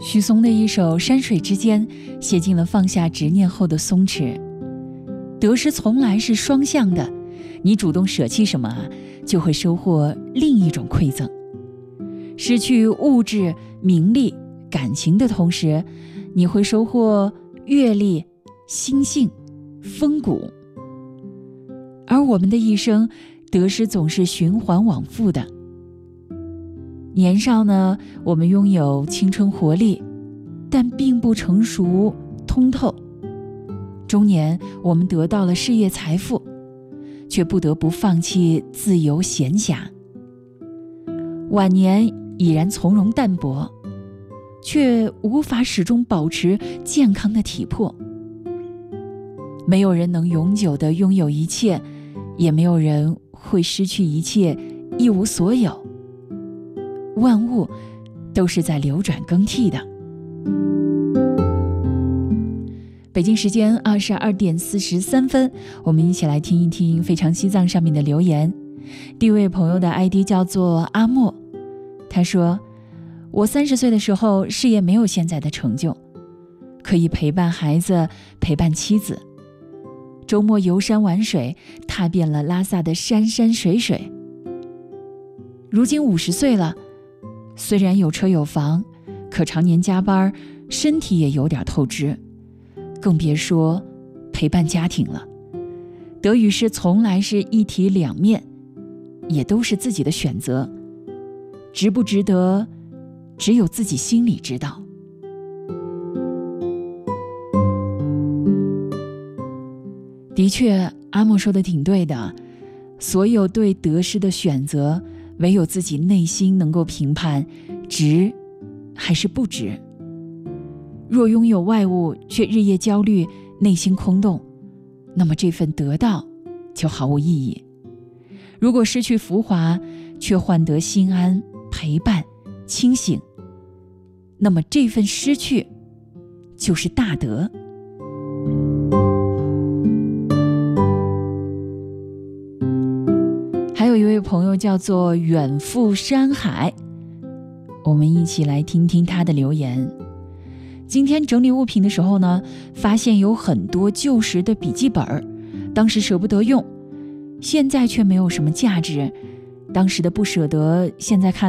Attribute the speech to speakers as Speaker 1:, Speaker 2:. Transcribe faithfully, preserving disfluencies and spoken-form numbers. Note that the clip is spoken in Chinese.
Speaker 1: 许嵩的一首《山水之间》写尽了放下执念后的松弛。得失从来是双向的，你主动舍弃什么，就会收获另一种馈赠。失去物质、名利、感情的同时，你会收获阅历、心性、风骨。而我们的一生，得失总是循环往复的。年少呢，我们拥有青春活力，但并不成熟通透。中年，我们得到了事业财富，却不得不放弃自由闲暇。晚年已然从容淡泊，却无法始终保持健康的体魄。没有人能永久地拥有一切，也没有人会失去一切，一无所有。万物都是在流转更替的。北京时间二十二点四十三分，我们一起来听一听非常西藏上面的留言。第一位朋友的 I D 叫做阿莫，他说：我三十岁的时候，事业没有现在的成就，可以陪伴孩子，陪伴妻子，周末游山玩水，踏遍了拉萨的山山水水。如今五十岁了，虽然有车有房，可常年加班，身体也有点透支，更别说陪伴家庭了。得与失从来是一体两面，也都是自己的选择，值不值得，只有自己心里知道。的确，阿莫说的挺对的，所有对得失的选择，唯有自己内心能够评判值还是不值。若拥有外物却日夜焦虑，内心空洞，那么这份得到就毫无意义。如果失去浮华却换得心安、陪伴、清醒，那么这份失去就是大德。还有一位朋友叫做远赴山海，我们一起来听听他的留言。今天整理物品的时候呢，发现有很多旧时的笔记本，当时舍不得用，现在却没有什么价值，当时的不舍得，现在看